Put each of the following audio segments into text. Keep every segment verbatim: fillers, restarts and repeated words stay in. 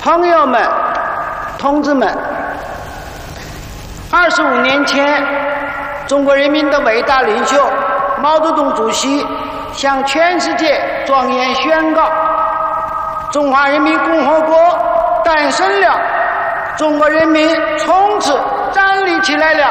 朋友们、同志们，二十五年前，中国人民的伟大领袖毛泽东主席向全世界庄严宣告：中华人民共和国诞生了，中国人民从此站立起来了。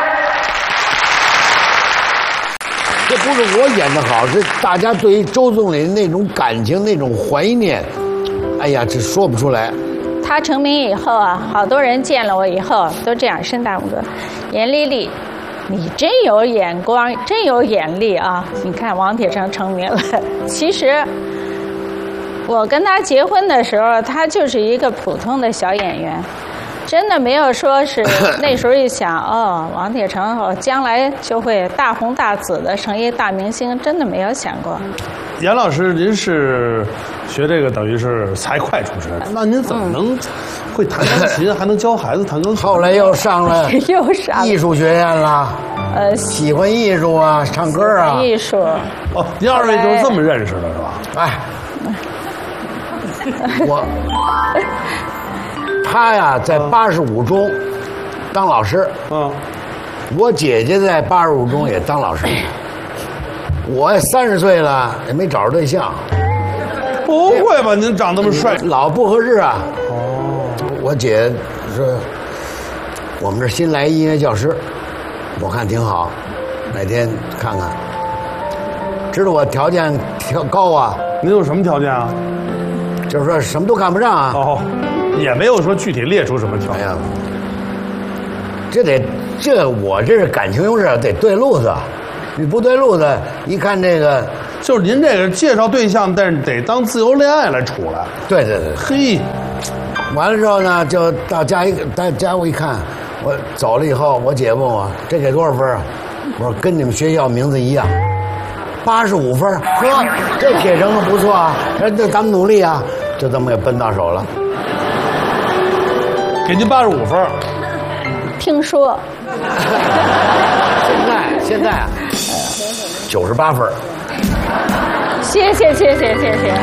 这不是我演的好，是大家对于周总理的那种感情、那种怀念。哎呀，这说不出来。 他成名以后啊，好多人见了我以后都这样伸大拇哥：“严丽丽，你真有眼光，真有眼力啊！你看王铁成成名了。”其实我跟他结婚的时候，他就是一个普通的小演员。真的没有说是那时候一想哦，王铁成哦将来就会大红大紫的成一大明星，真的没有想过。 严老师，您是学这个等于是财会出身，那您怎么能会弹钢琴，还能教孩子弹钢琴？ 后来又上了又上艺术学院了， 呃， 喜欢艺术啊，唱歌啊， 艺术。 哦，您二位就是这么认识的，是吧？ 哎，我。他呀，在八十五中当老师。嗯，我姐姐在八十五中也当老师。我三十岁了，也没找着对象。 不会吧？您长那么帅， 老不合适啊。哦，我姐说，我们这新来音乐教师，我看挺好，哪天看看。知道我条件挺高啊。 您有什么条件啊？ 就是说什么都看不上啊。 哦。也没有说具体列出什么条件。哎呀， 这得这我这是感情用事，得对路子。你不对路子，一看这个， 就是您这个介绍对象，但是得当自由恋爱来处来。 对对对， 嘿， 完了之后呢，就到家一到家我一看，我走了以后，我姐问我这给多少分啊？我说跟你们学校名字一样，八十五分。呵，这铁成不错啊，那咱们努力啊，就这么给奔到手了。 给您八十五分， 听说。 现在现在啊，九十八分。 谢谢谢谢谢谢，谢谢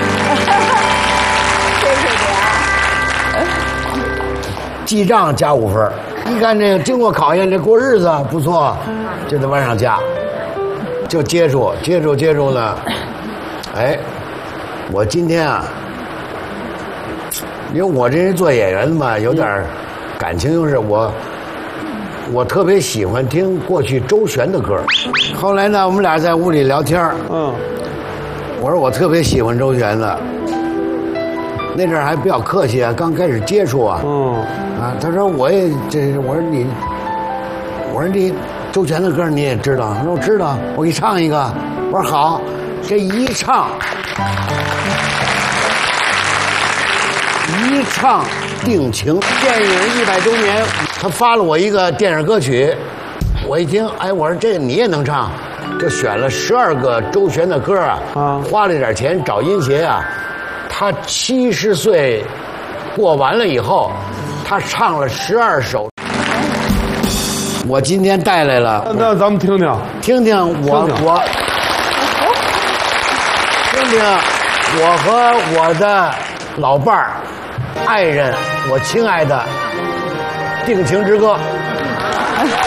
你啊！ 记账加五分，一看这个经过考验，这过日子不错，就得往上加。就接触接触接触呢，哎，我今天啊。因为我这人做演员嘛，有点感情用事，我我特别喜欢听过去周璇的歌。后来呢，我们俩在屋里聊天，嗯，我说我特别喜欢周璇的，那阵儿还比较客气啊，刚开始接触啊，嗯，啊，他说我也这，我说你，我说你周璇的歌你也知道，他说我知道，我给你唱一个，我说好，这一唱。一唱定情。电影一百周年，他发了我一个电影歌曲，我一听，哎，我说这个你也能唱，就选了十二个周璇的歌啊，啊，花了点钱找音协啊，他七十岁过完了以后，他唱了十二首。我今天带来了， 那咱们听听， 听听我听听我，听听我和我的老伴儿。爱人，我亲爱的定情之歌。